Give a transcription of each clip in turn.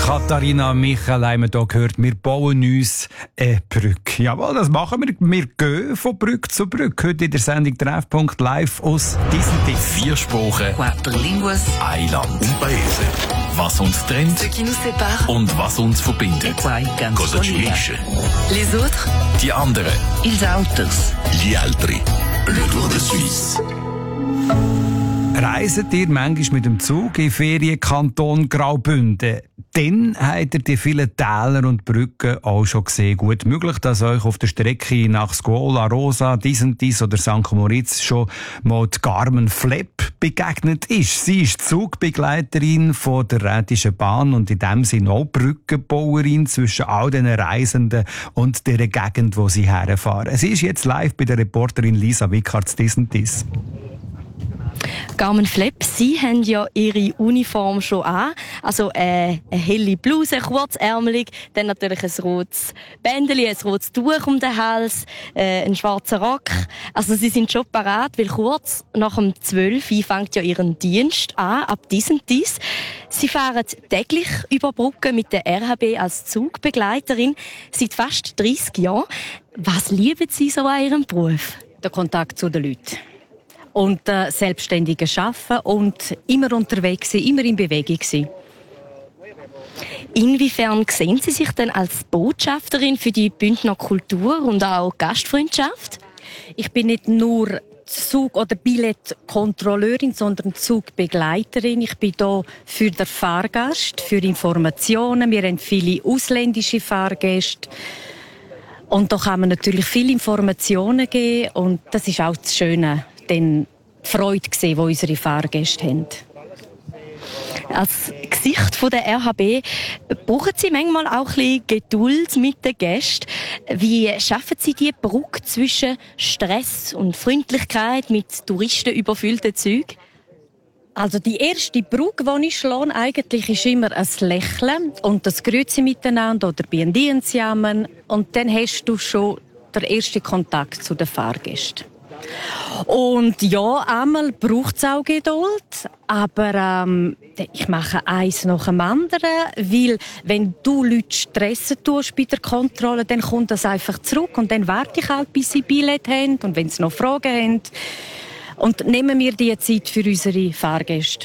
Katharina Michel haben wir hier gehört, wir bauen uns eine Brücke. Jawohl, das machen wir. Wir gehen von Brücke zu Brücke. Heute in der Sendung Treffpunkt live aus Disentis. 4 Sprachen, 4 línguas, ein Land und Paese. Was uns trennt ce qui nous sépare, und was uns verbindet. Cosa ci unisce. les autres, Die anderen. ils autres. Gli altri. Le Tour de Suisse. Reiset ihr manchmal mit dem Zug in Ferienkanton Graubünden? Dann habt ihr die vielen Täler und Brücken auch schon gesehen. Gut möglich, dass euch auf der Strecke nach Scuola Rosa, Disentis oder St. Moritz schon mal die Carmen Flepp begegnet ist. Sie ist Zugbegleiterin von der Rhätischen Bahn und in dem Sinne auch Brückenbauerin zwischen all den Reisenden und der Gegend, wo sie herfahren. Sie ist jetzt live bei der Reporterin Lisa Wickhardt Disentis. Carmen Flepp, Sie haben ja Ihre Uniform schon an. Also eine helle Bluse, kurzärmelig, dann natürlich ein rotes Bändchen, ein rotes Tuch um den Hals, ein schwarzer Rock. Also Sie sind schon parat, weil kurz nach dem 12 Uhr fängt ja Ihren Dienst an, ab Disentis. Sie fahren täglich über Brücken mit der RHB als Zugbegleiterin seit fast 30 Jahren. Was lieben Sie so an Ihrem Beruf? Der Kontakt zu den Leuten. Und selbstständige Arbeiten und immer unterwegs sein, immer in Bewegung sein. Inwiefern sehen Sie sich denn als Botschafterin für die Bündner Kultur und auch Gastfreundschaft? Ich bin nicht nur Zug- oder Billettkontrolleurin, sondern Zugbegleiterin. Ich bin hier für den Fahrgast, für Informationen. Wir haben viele ausländische Fahrgäste. Und da kann man natürlich viele Informationen geben. Und das ist auch das Schöne, die Freude sehen, die unsere Fahrgäste haben. Als Gesicht von der RHB brauchen Sie manchmal auch ein bisschen Geduld mit den Gästen. Wie schaffen Sie die Brücke zwischen Stress und Freundlichkeit mit touristenüberfüllten Zügen? Also die erste Brücke, die ich schlage, eigentlich ist immer ein Lächeln und das Grüezi miteinander oder «Bien dien zusammen». Und dann hast du schon den ersten Kontakt zu den Fahrgästen. Und ja, einmal braucht es auch Geduld, aber ich mache eins nach dem anderen, weil wenn du Leute stressen tust bei der Kontrolle, dann kommt das einfach zurück und dann warte ich halt, bis sie Billett haben und wenn sie noch Fragen haben. Und nehmen wir die Zeit für unsere Fahrgäste.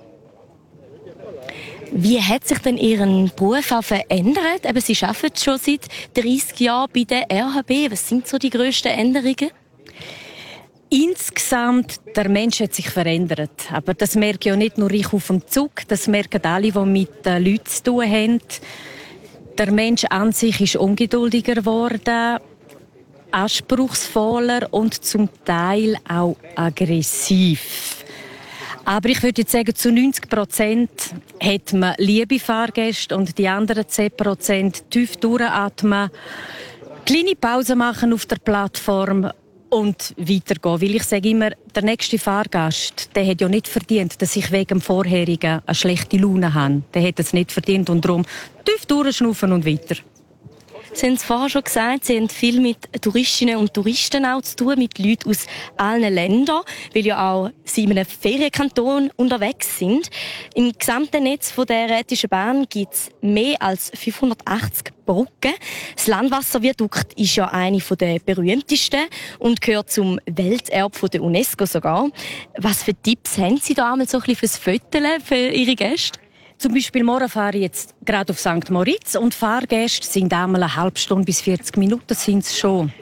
Wie hat sich denn Ihren Beruf auch verändert? Eben, Sie arbeiten schon seit 30 Jahren bei der RHB. Was sind so die grössten Änderungen? Insgesamt, der Mensch hat sich verändert. Aber das merke ja nicht nur ich auf dem Zug, das merken alle, die mit den Leuten zu tun haben. Der Mensch an sich ist ungeduldiger geworden, anspruchsvoller und zum Teil auch aggressiv. Aber ich würde jetzt sagen, zu 90% hat man liebe Fahrgäste und die anderen 10% tief durchatmen, kleine Pause machen auf der Plattform und weitergehen. Weil ich sage immer, der nächste Fahrgast, der hat ja nicht verdient, dass ich wegen dem Vorherigen eine schlechte Laune habe. Der hat es nicht verdient und darum tief durchschnaufen und weiter. Sie haben es vorher schon gesagt, Sie haben viel mit Touristinnen und Touristen auch zu tun, mit Leuten aus allen Ländern, weil ja auch Sie in einem Ferienkanton unterwegs sind. Im gesamten Netz von der Rhätischen Bahn gibt es mehr als 580 Brücken. Das Landwasserviadukt ist ja eine der berühmtesten und gehört zum Welterbe von der UNESCO sogar. Was für Tipps haben Sie da einmal so ein bisschen fürs Föteln für Ihre Gäste? Zum Beispiel morgen fahre ich jetzt gerade auf St. Moritz und Fahrgäste sind einmal eine halbe Stunde bis 40 Minuten stehen sie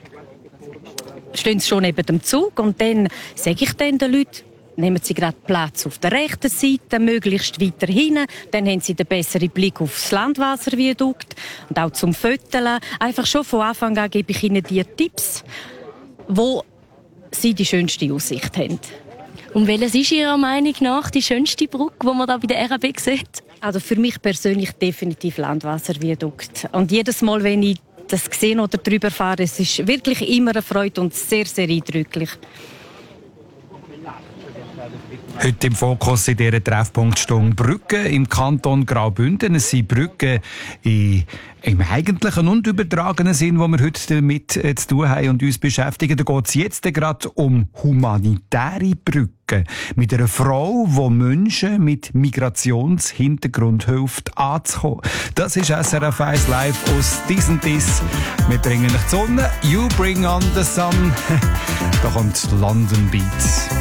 schon neben dem Zug und dann sage ich den Leuten, nehmen Sie gerade Platz auf der rechten Seite, möglichst weiter hinten, dann haben Sie den besseren Blick auf das Landwasserviadukt und auch zum Föteln. Einfach schon von Anfang an gebe ich Ihnen die Tipps, wo Sie die schönste Aussicht haben. Und welches ist Ihrer Meinung nach die schönste Brücke, die man da bei der RHB sieht? Also für mich persönlich definitiv Landwasserviadukt. Und jedes Mal, wenn ich das sehe oder drüber fahre, es ist wirklich immer eine Freude und sehr, sehr eindrücklich. Heute im Fokus in dieser Treffpunktstunde Brücken im Kanton Graubünden. Es sind Brücken im eigentlichen und übertragenen Sinn, wo wir heute damit zu tun haben und uns beschäftigen. Da geht es jetzt gerade um humanitäre Brücken. Mit einer Frau, die Menschen mit Migrationshintergrund hilft anzukommen. Das ist SRF 1 Live aus Dies und Dies. Wir bringen euch die Sonne. You bring on the sun. Da kommt London Beats.